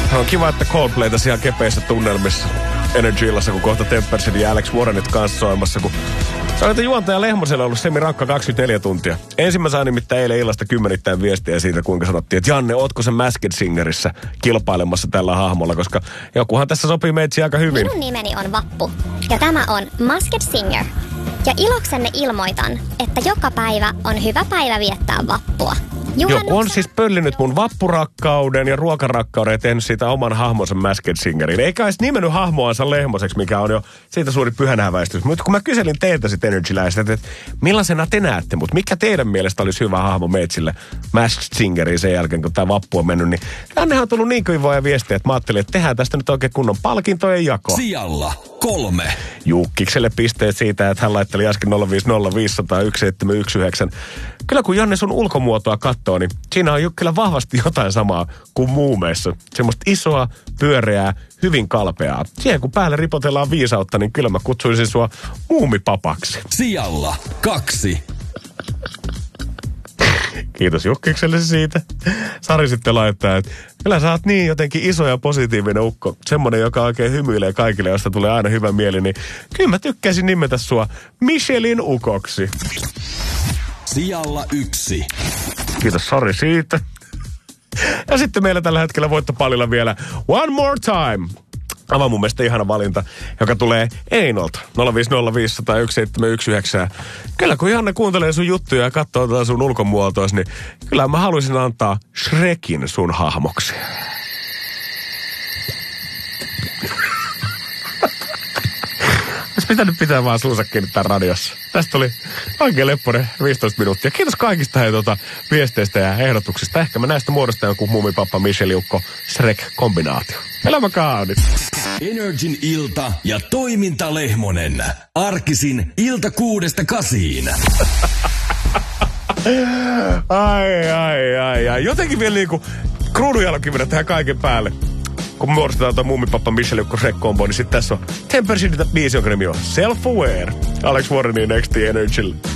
On kiva, että Coldplayta siellä kepeissä tunnelmissa Energy-illassa, kun kohta Tempersin ja Alex Warrenit kanssa soimassa, kun sä olet juontaja Lehmosella ollut semirankka 24 tuntia. Ensin mä sain nimittäin eilen illasta 10 viestiä siitä, kuinka sanottiin, että Janne, ootko sä Masked Singerissä kilpailemassa tällä hahmolla, koska jokuhan tässä sopii meitsi aika hyvin. Minun nimeni on Vappu ja tämä on Masked Singer. Ja iloksenne ilmoitan, että joka päivä on hyvä päivä viettää vappua. Joku on siis pöllinyt mun vappurakkauden ja ruokarakkauden ja tehnyt siitä oman hahmonsa Masked Singerin. Eikä edes nimennyt hahmoansa Lehmoseksi, mikä on jo siitä suuri pyhänhäväistys. Mutta kun mä kyselin teiltä sit Energy-läiset, että millaisena te näette, mutta mikä teidän mielestä olisi hyvä hahmo meitsille Masked Singeriin sen jälkeen, kun tää vappu on mennyt, niin tännehän on tullut niin kivoja viestejä, että mä ajattelin, että tehdään tästä nyt oikein kunnon palkintojen jako. Sijalla 3. Jukkikselle pisteet siitä, että hän laitteli äsken 050501719. Kyllä kun Janne sun ulkomuotoa katsoo, niin siinä on kyllä vahvasti jotain samaa kuin muumeissa. Semmoista isoa, pyöreää, hyvin kalpeaa. Siihen kun päälle ripotellaan viisautta, niin kyllä mä kutsuisin sua muumipapaksi. Sijalla 2. Kiitos Jukkikselle siitä. Sari sitten laittaa, että kyllä sä oot niin jotenkin iso ja positiivinen ukko. Semmoinen, joka oikein hymyilee kaikille, josta tulee aina hyvä mieli, niin kyllä mä tykkäisin nimetä sua Michelin ukoksi. Sijalla 1. Kiitos Sari siitä. Ja sitten meillä tällä hetkellä voittopallilla vielä One More Time. Aivan mun mielestä ihana valinta, joka tulee Einolta. 050501719. Kyllä kun Janne kuuntelee sun juttuja ja katsoo sun ulkomuotois, niin kyllä mä haluaisin antaa Shrekin sun hahmoksi. Olisi pitänyt pitää vaan suunsa kiinni tämän radiossa. Tästä oli oikein leppoinen 15 minuuttia. Kiitos kaikista viesteistä ja ehdotuksista. Ehkä mä näistä muodostan joku muumipappa, Micheliukko, Shrek-kombinaatio. Elämä kaunis. Energin ilta ja toiminta Lehmonen. Arkisin ilta 6-8. Ai. Jotenkin vielä niinku kruununjalokivenä tähän kaiken päälle. Kun muodostetaan tuo muumipappa Micheliukko Shrek-kombo, niin sit tässä on Tempersin biisi, jonka nimi on Self-Aware. Alex Warrenin Next Energy.